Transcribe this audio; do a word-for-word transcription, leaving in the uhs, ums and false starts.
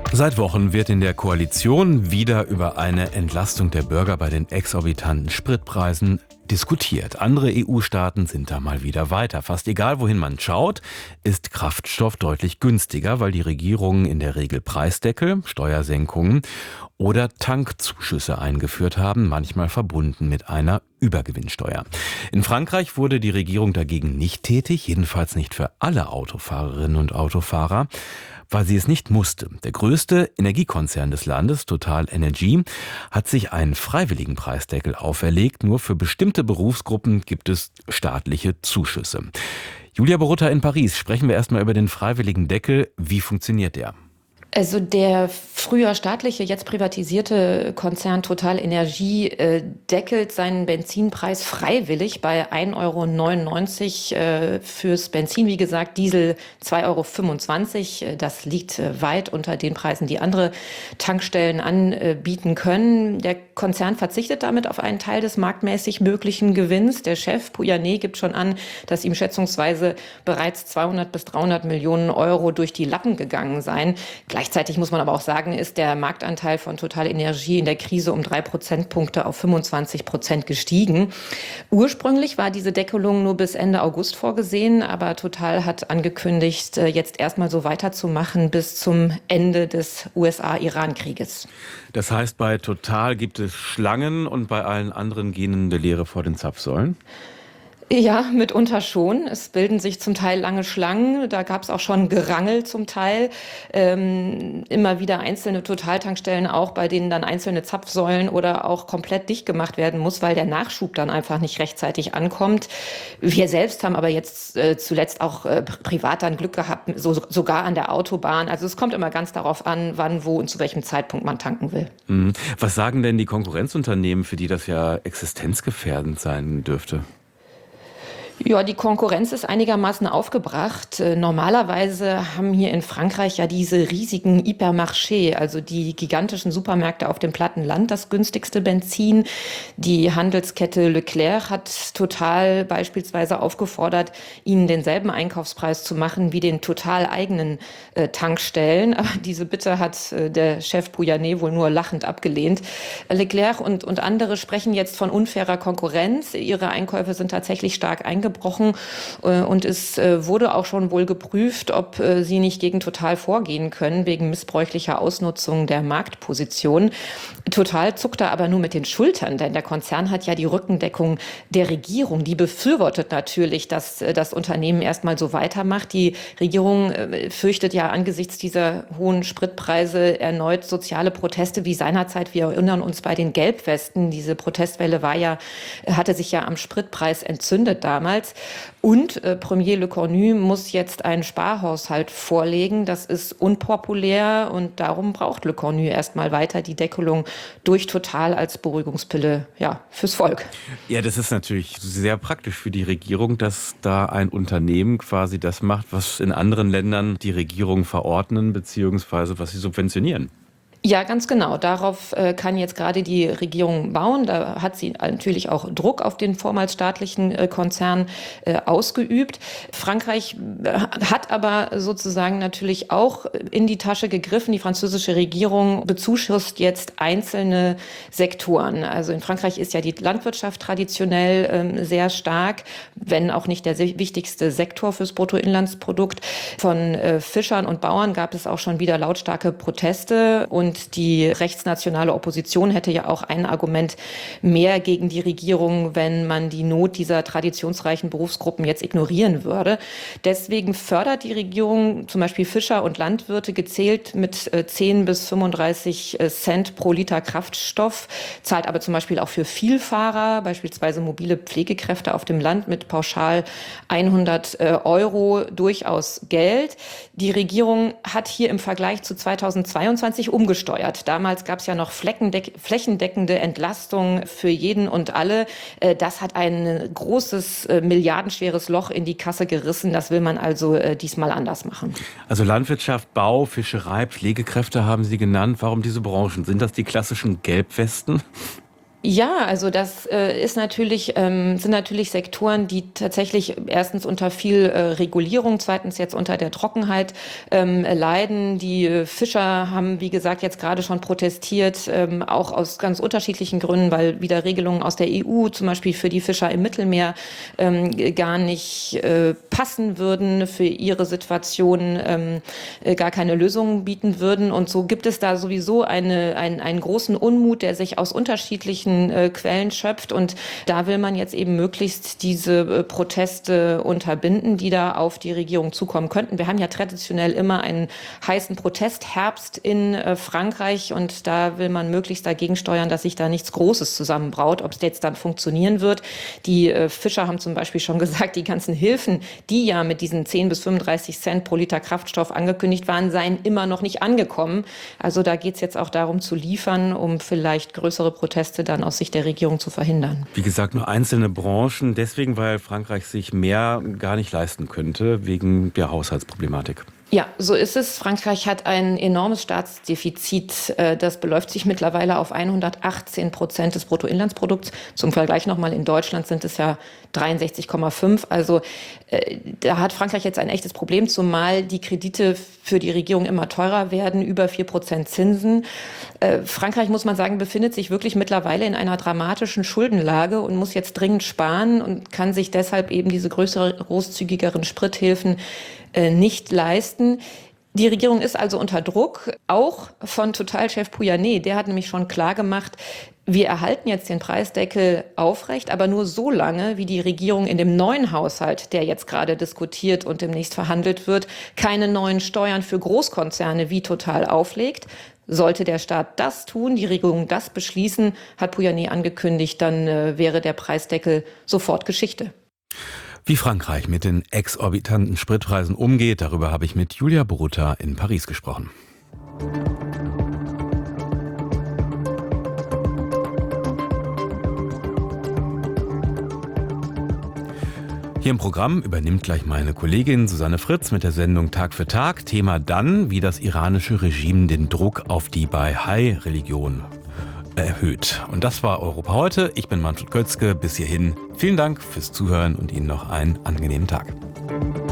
Seit Wochen wird in der Koalition wieder über eine Entlastung der Bürger bei den exorbitanten Spritpreisen diskutiert. Andere E U-Staaten sind da mal wieder weiter. Fast egal, wohin man schaut, ist Kraftstoff deutlich günstiger, weil die Regierungen in der Regel Preisdeckel, Steuersenkungen oder Tankzuschüsse eingeführt haben, manchmal verbunden mit einer Übergewinnsteuer. In Frankreich wurde die Regierung dagegen nicht tätig, jedenfalls nicht für alle Autofahrerinnen und Autofahrer, weil sie es nicht musste. Der größte Energiekonzern des Landes, Total Energy, hat sich einen freiwilligen Preisdeckel auferlegt. Nur für bestimmte Berufsgruppen gibt es staatliche Zuschüsse. Julia Borutta in Paris, sprechen wir erstmal über den freiwilligen Deckel. Wie funktioniert der? Also der früher staatliche, jetzt privatisierte Konzern Total Energie äh, deckelt seinen Benzinpreis freiwillig bei ein Euro neunundneunzig äh, fürs Benzin. Wie gesagt, Diesel zwei Euro fünfundzwanzig. Das liegt äh, weit unter den Preisen, die andere Tankstellen anbieten können. Der Konzern verzichtet damit auf einen Teil des marktmäßig möglichen Gewinns. Der Chef Pouyanné gibt schon an, dass ihm schätzungsweise bereits zweihundert bis dreihundert Millionen Euro durch die Lappen gegangen seien. Gleichzeitig muss man aber auch sagen, ist der Marktanteil von Total Energie in der Krise um drei Prozentpunkte auf fünfundzwanzig Prozent gestiegen. Ursprünglich war diese Deckelung nur bis Ende August vorgesehen, aber Total hat angekündigt, jetzt erstmal so weiterzumachen bis zum Ende des U S A-Iran-Krieges. Das heißt, bei Total gibt es Schlangen und bei allen anderen gähnende Leere vor den Zapfsäulen? Ja, mitunter schon. Es bilden sich zum Teil lange Schlangen. Da gab es auch schon Gerangel zum Teil. Ähm, immer wieder einzelne Totaltankstellen auch, bei denen dann einzelne Zapfsäulen oder auch komplett dicht gemacht werden muss, weil der Nachschub dann einfach nicht rechtzeitig ankommt. Wir selbst haben aber jetzt äh, zuletzt auch äh, privat dann Glück gehabt, so, sogar an der Autobahn. Also es kommt immer ganz darauf an, wann, wo und zu welchem Zeitpunkt man tanken will. Mhm. Was sagen denn die Konkurrenzunternehmen, für die das ja existenzgefährdend sein dürfte? Ja, die Konkurrenz ist einigermaßen aufgebracht. Normalerweise haben hier in Frankreich ja diese riesigen Hypermarchés, also die gigantischen Supermärkte auf dem platten Land, das günstigste Benzin. Die Handelskette Leclerc hat Total beispielsweise aufgefordert, ihnen denselben Einkaufspreis zu machen wie den Total eigenen äh, Tankstellen. Aber diese Bitte hat äh, der Chef Pouyanné wohl nur lachend abgelehnt. Leclerc und, und andere sprechen jetzt von unfairer Konkurrenz. Ihre Einkäufe sind tatsächlich stark eingebrochen. Und es wurde auch schon wohl geprüft, ob sie nicht gegen Total vorgehen können, wegen missbräuchlicher Ausnutzung der Marktposition. Total zuckt da aber nur mit den Schultern, denn der Konzern hat ja die Rückendeckung der Regierung. Die befürwortet natürlich, dass das Unternehmen erstmal so weitermacht. Die Regierung fürchtet ja angesichts dieser hohen Spritpreise erneut soziale Proteste wie seinerzeit. Wir erinnern uns bei den Gelbwesten. Diese Protestwelle war ja, hatte sich ja am Spritpreis entzündet damals. Und äh, Premier Le Cornu muss jetzt einen Sparhaushalt vorlegen. Das ist unpopulär und darum braucht Le Cornu erstmal weiter die Deckelung durch Total als Beruhigungspille, ja, fürs Volk. Ja, das ist natürlich sehr praktisch für die Regierung, dass da ein Unternehmen quasi das macht, was in anderen Ländern die Regierung verordnen bzw. was sie subventionieren. Ja, ganz genau. Darauf äh, kann jetzt gerade die Regierung bauen. Da hat sie natürlich auch Druck auf den vormals staatlichen äh, Konzern äh, ausgeübt. Frankreich äh, hat aber sozusagen natürlich auch in die Tasche gegriffen. Die französische Regierung bezuschusst jetzt einzelne Sektoren. Also in Frankreich ist ja die Landwirtschaft traditionell ähm, sehr stark, wenn auch nicht der wichtigste Sektor fürs Bruttoinlandsprodukt. Von äh, Fischern und Bauern gab es auch schon wieder lautstarke Proteste und Und die rechtsnationale Opposition hätte ja auch ein Argument mehr gegen die Regierung, wenn man die Not dieser traditionsreichen Berufsgruppen jetzt ignorieren würde. Deswegen fördert die Regierung zum Beispiel Fischer und Landwirte gezählt mit zehn bis fünfunddreißig Cent pro Liter Kraftstoff, zahlt aber zum Beispiel auch für Vielfahrer, beispielsweise mobile Pflegekräfte auf dem Land mit pauschal hundert Euro durchaus Geld. Die Regierung hat hier im Vergleich zu zweitausendzweiundzwanzig umgestellt. Steuert. Damals gab es ja noch flächendeckende Entlastung für jeden und alle. Das hat ein großes, milliardenschweres Loch in die Kasse gerissen. Das will man also diesmal anders machen. Also Landwirtschaft, Bau, Fischerei, Pflegekräfte haben Sie genannt. Warum diese Branchen? Sind das die klassischen Gelbwesten? Ja, also das äh, ist natürlich, ähm, sind natürlich Sektoren, die tatsächlich erstens unter viel äh, Regulierung, zweitens jetzt unter der Trockenheit ähm, leiden. Die äh, Fischer haben, wie gesagt, jetzt gerade schon protestiert, ähm, auch aus ganz unterschiedlichen Gründen, weil wieder Regelungen aus der E U zum Beispiel für die Fischer im Mittelmeer ähm, gar nicht äh, passen würden, für ihre Situation ähm, äh, gar keine Lösungen bieten würden. Und so gibt es da sowieso eine, ein, einen großen Unmut, der sich aus unterschiedlichen äh, Quellen schöpft. Und da will man jetzt eben möglichst diese äh, Proteste unterbinden, die da auf die Regierung zukommen könnten. Wir haben ja traditionell immer einen heißen Protestherbst in äh, Frankreich und da will man möglichst dagegen steuern, dass sich da nichts Großes zusammenbraut. Ob es jetzt dann funktionieren wird. Die äh, Fischer haben zum Beispiel schon gesagt, die ganzen Hilfen, die ja mit diesen zehn bis fünfunddreißig Cent pro Liter Kraftstoff angekündigt waren, seien immer noch nicht angekommen. Also da geht es jetzt auch darum zu liefern, um vielleicht größere Proteste dann aus Sicht der Regierung zu verhindern. Wie gesagt, nur einzelne Branchen, deswegen, weil Frankreich sich mehr gar nicht leisten könnte, wegen der Haushaltsproblematik. Ja, so ist es. Frankreich hat ein enormes Staatsdefizit. Das beläuft sich mittlerweile auf hundertachtzehn Prozent des Bruttoinlandsprodukts. Zum Vergleich nochmal, in Deutschland sind es ja dreiundsechzig Komma fünf. Also äh, da hat Frankreich jetzt ein echtes Problem, zumal die Kredite für die Regierung immer teurer werden, über vier Prozent Zinsen. Äh, Frankreich, muss man sagen, befindet sich wirklich mittlerweile in einer dramatischen Schuldenlage und muss jetzt dringend sparen und kann sich deshalb eben diese größere, großzügigeren Sprithilfen äh, nicht leisten. Die Regierung ist also unter Druck, auch von Total-Chef Pouyanné. Der hat nämlich schon klar gemacht, wir erhalten jetzt den Preisdeckel aufrecht, aber nur so lange, wie die Regierung in dem neuen Haushalt, der jetzt gerade diskutiert und demnächst verhandelt wird, keine neuen Steuern für Großkonzerne wie Total auflegt. Sollte der Staat das tun, die Regierung das beschließen, hat Pouyanné angekündigt, dann äh, wäre der Preisdeckel sofort Geschichte. Wie Frankreich mit den exorbitanten Spritpreisen umgeht, darüber habe ich mit Julia Brutta in Paris gesprochen. Hier im Programm übernimmt gleich meine Kollegin Susanne Fritz mit der Sendung Tag für Tag. Thema dann, wie das iranische Regime den Druck auf die Bahai-Religion erhöht. Und das war Europa heute. Ich bin Manfred Götzke. Bis hierhin vielen Dank fürs Zuhören und Ihnen noch einen angenehmen Tag.